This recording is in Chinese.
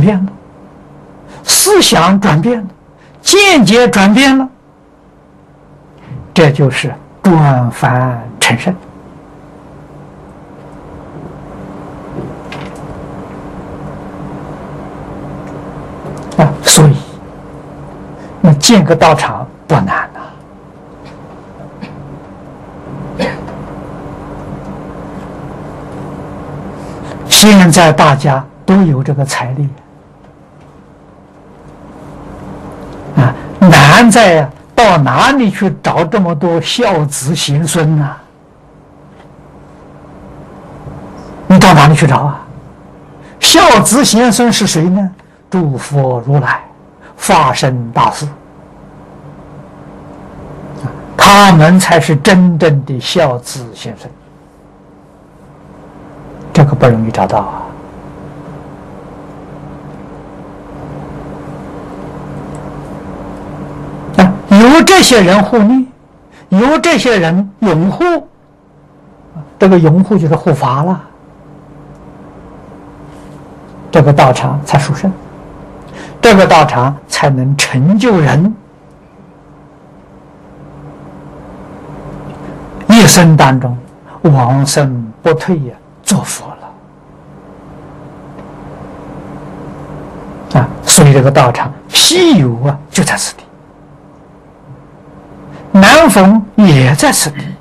变了，思想转变了，见解转变了，这就是转凡成圣。所以那建个道场不难呐。现在大家都有这个财力啊，难在到哪里去找这么多孝子贤孙呢？你到哪里去找啊？孝子贤孙是谁呢？诸佛如来、法身大士，他们才是真正的孝子贤孙。这个不容易找到啊！有这些人护念，有这些人拥护，这个拥护就是护法了，这个道场才殊胜，这个道场才能成就人一生当中往生不退呀，做佛了啊！所以这个道场西游啊，就在此地，南风也在此地。